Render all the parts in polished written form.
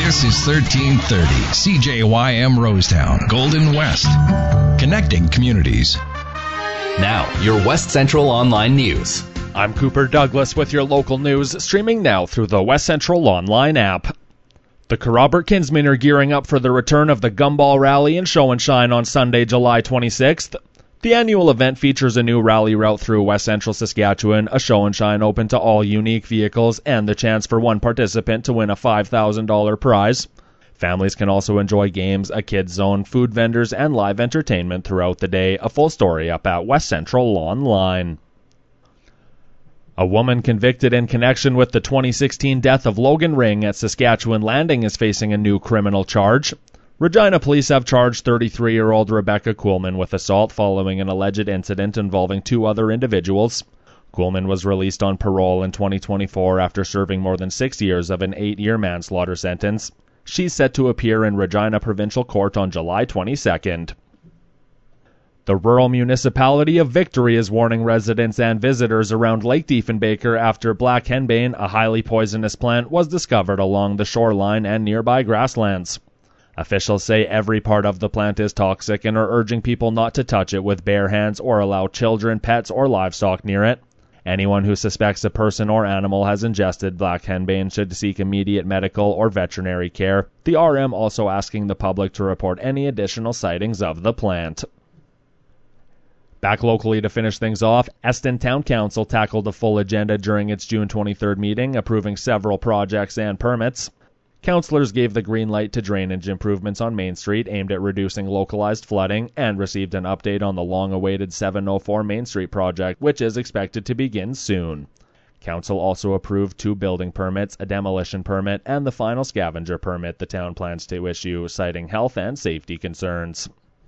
This is 1330 CJYM Rosetown, Golden West. Connecting communities. Now, your West Central Online News. I'm Cooper Douglas with your local news, streaming now through the West Central Online app. The Kerrobert Kinsmen are gearing up for the return of the Gumball Rally and Show and Shine on Sunday, July 26th. The annual event features a new rally route through West Central Saskatchewan, a show and shine open to all unique vehicles, and the chance for one participant to win a $5,000 prize. Families can also enjoy games, a kids zone, food vendors, and live entertainment throughout the day. A full story up at West Central Online. A woman convicted in connection with the 2016 death of Logan Ring at Saskatchewan Landing is facing a new criminal charge. Regina police have charged 33-year-old Rebecca Kuhlman with assault following an alleged incident involving two other individuals. Kuhlman was released on parole in 2024 after serving more than 6 years of an 8-year manslaughter sentence. She's set to appear in Regina Provincial Court on July 22nd. The rural municipality of Victory is warning residents and visitors around Lake Diefenbaker after black henbane, a highly poisonous plant, was discovered along the shoreline and nearby grasslands. Officials say every part of the plant is toxic and are urging people not to touch it with bare hands or allow children, pets, or livestock near it. Anyone who suspects a person or animal has ingested black henbane should seek immediate medical or veterinary care. The RM also asking the public to report any additional sightings of the plant. Back locally to finish things off, Eston Town Council tackled a full agenda during its June 23rd meeting, approving several projects and permits. Councillors gave the green light to drainage improvements on Main Street aimed at reducing localized flooding and received an update on the long-awaited 704 Main Street project, which is expected to begin soon. Council also approved 2 building permits, a demolition permit, and the final scavenger permit the town plans to issue, citing health and safety concerns.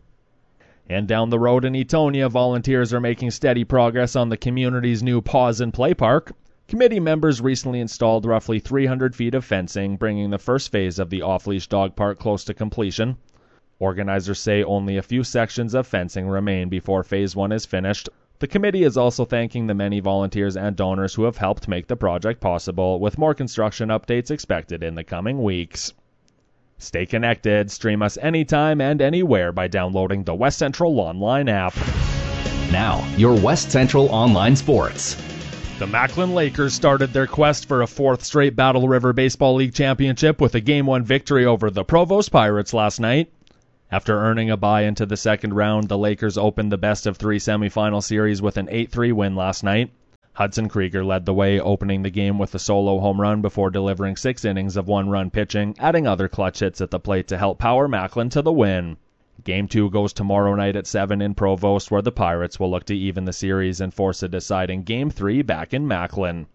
And down the road in Etonia, volunteers are making steady progress on the community's new Pause and Play Park. Committee members recently installed roughly 300 feet of fencing, bringing the first phase of the off-leash dog park close to completion. Organizers say only a few sections of fencing remain before Phase 1 is finished. The committee is also thanking the many volunteers and donors who have helped make the project possible, with more construction updates expected in the coming weeks. Stay connected. Stream us anytime and anywhere by downloading the West Central Online app. Now, your West Central Online Sports. The Macklin Lakers started their quest for a 4th straight Battle River Baseball League championship with a Game 1 victory over the Provost Pirates last night. After earning a bye into the second round, the Lakers opened the best-of-3 semifinal series with an 8-3 win last night. Hudson Krieger led the way, opening the game with a solo home run before delivering 6 innings of 1-run pitching, adding other clutch hits at the plate to help power Macklin to the win. Game 2 goes tomorrow night at 7 in Provost, where the Pirates will look to even the series and force a deciding Game 3 back in Macklin.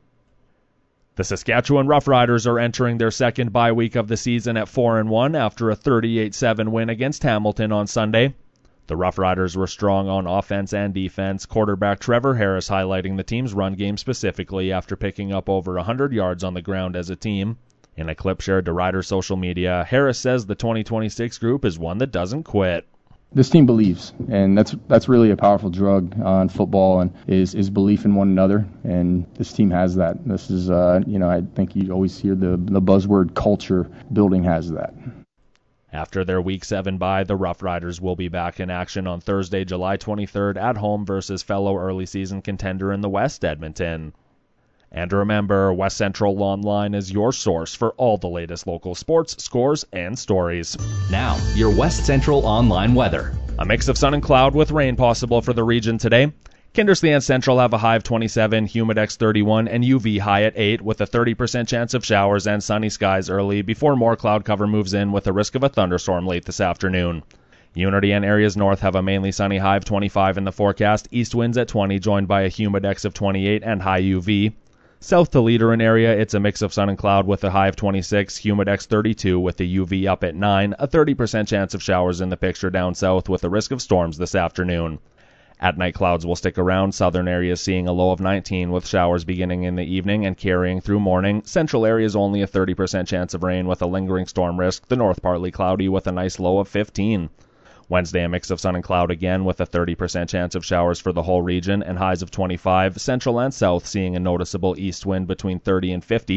The Saskatchewan Roughriders are entering their second bye week of the season at 4-1 after a 38-7 win against Hamilton on Sunday. The Roughriders were strong on offense and defense, quarterback Trevor Harris highlighting the team's run game specifically after picking up over 100 yards on the ground as a team. In a clip shared to Rider social media, Harris says the 2026 group is one that doesn't quit. This team believes, and that's really a powerful drug in football, and is belief in one another, and this team has that. This is, I think you always hear the buzzword culture. Building has that. After their Week 7 bye, the Roughriders will be back in action on Thursday, July 23rd at home versus fellow early season contender in the West, Edmonton. And remember, West Central Online is your source for all the latest local sports, scores, and stories. Now, your West Central Online weather. A mix of sun and cloud with rain possible for the region today. Kindersley and Central have a high of 27, Humidex 31, and UV high at 8, with a 30% chance of showers and sunny skies early before more cloud cover moves in with a risk of a thunderstorm late this afternoon. Unity and areas north have a mainly sunny high of 25 in the forecast, east winds at 20 joined by a Humidex of 28 and high UV. South to Leader and area, it's a mix of sun and cloud with a high of 26, Humidex 32 with the UV up at 9, a 30% chance of showers in the picture down south with a risk of storms this afternoon. At night, clouds will stick around, southern areas seeing a low of 19 with showers beginning in the evening and carrying through morning. Central areas only a 30% chance of rain with a lingering storm risk, the north partly cloudy with a nice low of 15. Wednesday, a mix of sun and cloud again with a 30% chance of showers for the whole region and highs of 25. Central and south seeing a noticeable east wind between 30 and 50.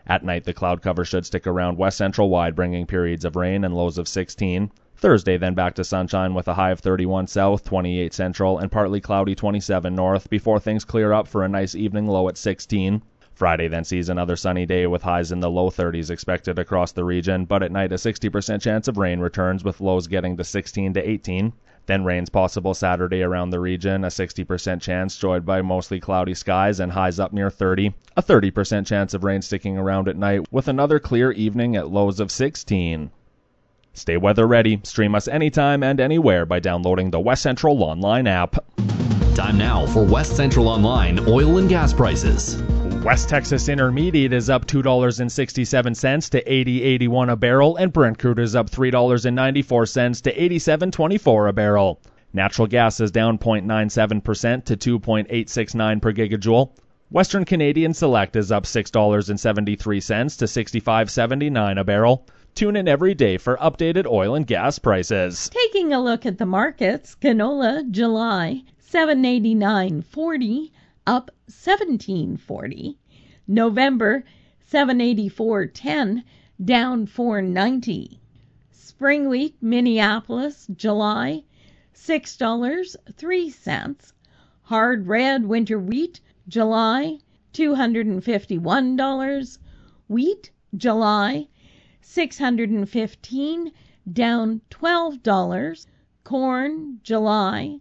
At night, the cloud cover should stick around west central wide, bringing periods of rain and lows of 16. Thursday, then back to sunshine with a high of 31 south, 28 central, and partly cloudy 27 north, before things clear up for a nice evening low at 16. Friday then sees another sunny day with highs in the low 30s expected across the region, but at night a 60% chance of rain returns with lows getting to 16 to 18. Then rain's possible Saturday around the region, a 60% chance joined by mostly cloudy skies and highs up near 30. A 30% chance of rain sticking around at night with another clear evening at lows of 16. Stay weather ready. Stream us anytime and anywhere by downloading the West Central Online app. Time now for West Central Online oil and gas prices. West Texas Intermediate is up $2.67 to $80.81 a barrel, and Brent crude is up $3.94 to $87.24 a barrel. Natural gas is down 0.97% to 2.869 per gigajoule. Western Canadian Select is up $6.73 to $65.79 a barrel. Tune in every day for updated oil and gas prices. Taking a look at the markets, canola July $7.89.40, up $17.40. November $7.84.10, down $4.90. Spring wheat Minneapolis July $6.03. Hard red winter wheat July $251. Wheat July $615, down $12. Corn July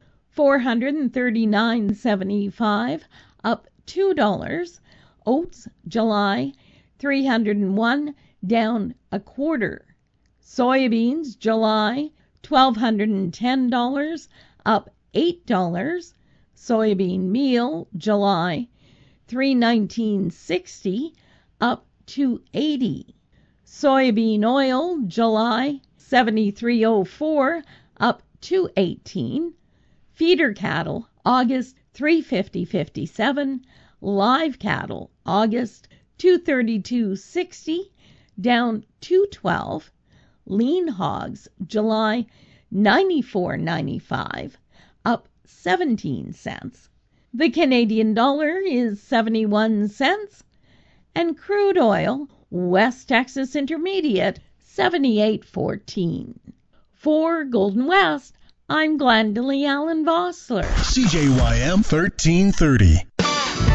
$439.75, up $2. Oats July $301, down a quarter. Soybeans July $1,210, up $8. Soybean meal July $319.60, up $2.80. Soybean oil July $73.04, up $2.18. Feeder cattle August $350.57. Live cattle August $232.60, down $2.12. Lean hogs July $94.95, up 17 cents. The Canadian dollar is 71 cents, and crude oil West Texas Intermediate 78.14. For Golden West, I'm Glendalee Allen Vossler. CJYM 1330.